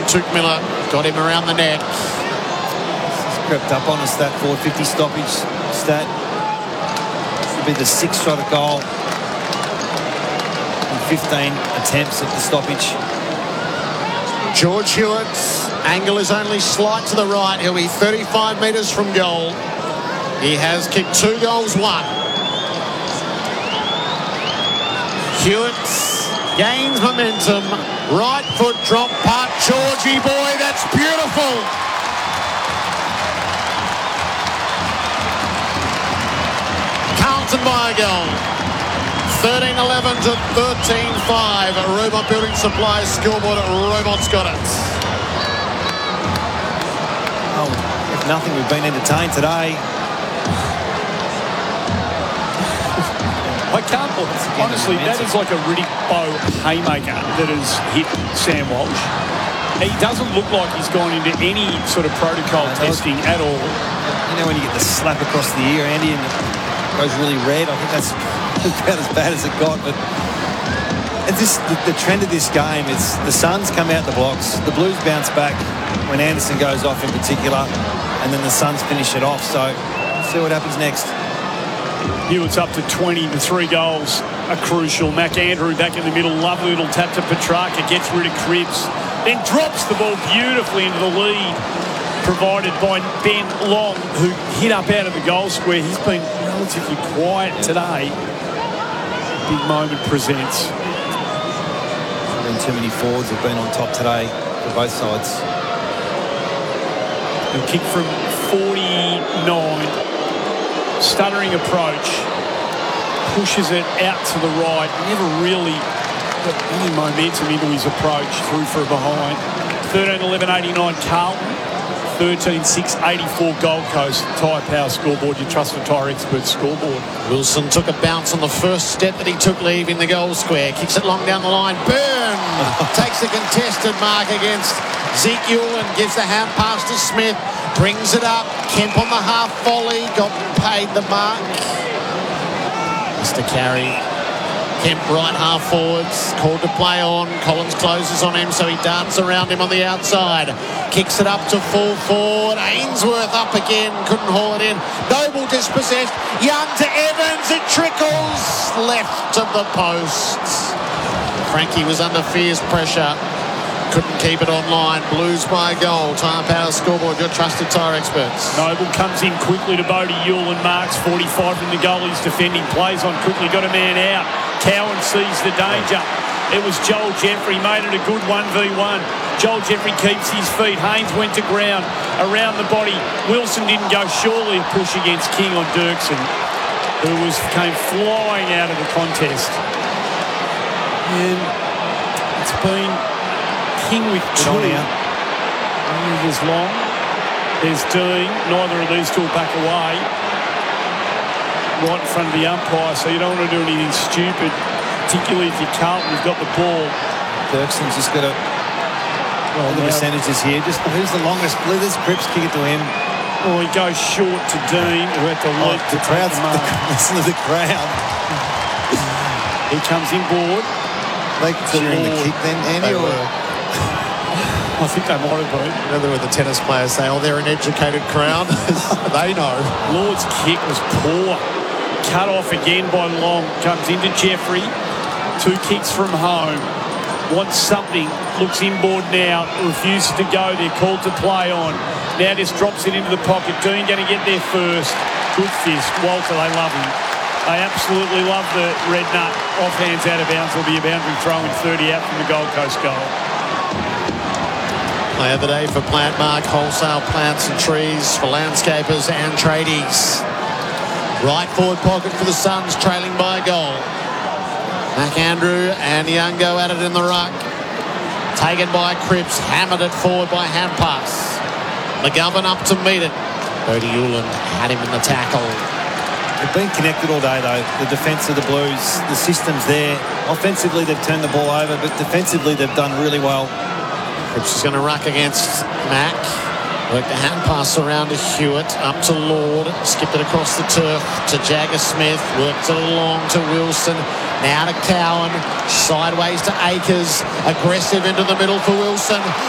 Took Miller, got him around the neck. He's crept up on us, that 450 stoppage stat. This will be the 6th shot at goal in 15 attempts at the stoppage. George Hewitt's angle is only slight to the right. He'll be 35 metres from goal. He has kicked 2 goals, 1. Hewitt gains momentum. Right foot drop putt. Georgie boy, that's beautiful. Carlton by a goal. 13-11 to 13-5. Robot Building Supplies scoreboard at Robot's got it. Oh, if nothing, we've been entertained today. I can't, honestly, that is like a really bow haymaker that has hit Sam Walsh. He doesn't look like he's gone into any sort of protocol testing at all. You know when you get the slap across the ear, Andy, and it goes really red? I think that's about as bad as it got. But it's just the trend of this game is the Suns come out the blocks, the Blues bounce back when Anderson goes off in particular, and then the Suns finish it off. So let's see what happens next. Hewitt's up to 20. The 3 goals are crucial. McAndrew back in the middle. Lovely little tap to Petrarca. Gets rid of Cripps. Then drops the ball beautifully into the lead provided by Ben Long, who hit up out of the goal square. He's been relatively quiet today. Big moment presents. Too many forwards have been on top today for both sides. A kick from 49. Stuttering approach, pushes it out to the right, never really got any momentum into his approach, through for a behind. 13-11-89 Carlton, 13-6-84 Gold Coast. Tyre Power scoreboard, your trusted tyre expert scoreboard. Wilson took a bounce on the first step that he took leaving the goal square, kicks it long down the line. Byrne takes the contested mark against Zeke Ewell and gives the hand pass to Smith. Brings it up. Kemp on the half volley. Got paid the mark. Mr. Carey. Kemp right half forwards. Called to play on. Collins closes on him, so he darts around him on the outside. Kicks it up to full forward. Ainsworth up again. Couldn't haul it in. Noble dispossessed. Young to Evans. It trickles left of the posts. Frankie was under fierce pressure. Couldn't keep it online. Blues by a goal. Tyre Power scoreboard, your trusted tyre experts. Noble comes in quickly to Bodie Ewell and marks 45 from the goal. He's defending, plays on quickly, got a man out. Cowan sees the danger. It was Joel Jeffrey, made it a good 1v1. Joel Jeffrey keeps his feet. Haynes went to ground. Around the body, Wilson didn't go. Surely a push against King on Dirksen, who came flying out of the contest. And it's been King with 2. There's Long. There's Dean. Neither of these two will back away. Right in front of the umpire, so you don't want to do anything stupid, particularly if you're Carlton, who's got the ball. Dirksen's just got to... Well, the percentages here. Just who's the longest? Let's Cripps kick it to him. Oh, he goes short to Dean, who had to leap to crowd. Listen to the crowd. He comes inboard. They considering the kick then, Andy? I think they might have been. You know, the tennis players say, oh, they're an educated crowd. They know. Lord's kick was poor. Cut off again by Long. Comes into Jeffrey. 2 kicks from home. Wants something. Looks inboard now. Refuses to go there. Called to play on. Now just drops it into the pocket. Dean going to get there first. Good fist. Walter, they love him. They absolutely love the red nut. Off hands out of bounds. Will be a boundary throw in 30 out from the Gold Coast goal. Play of the day for Plantmark, wholesale plants and trees for landscapers and tradies. Right forward pocket for the Suns, trailing by a goal. McAndrew and Young go at it in the ruck. Taken by Cripps, hammered it forward by hand pass. McGovern up to meet it. Bodie Ewell had him in the tackle. They've been connected all day, though. The defence of the Blues, the system's there. Offensively, they've turned the ball over, but defensively, they've done really well. Cripps is going to ruck against Mack. Work the hand pass around to Hewitt, up to Lord, skipped it across the turf to Jagger Smith, worked it along to Wilson, now to Cowan, sideways to Akers, aggressive into the middle for Wilson.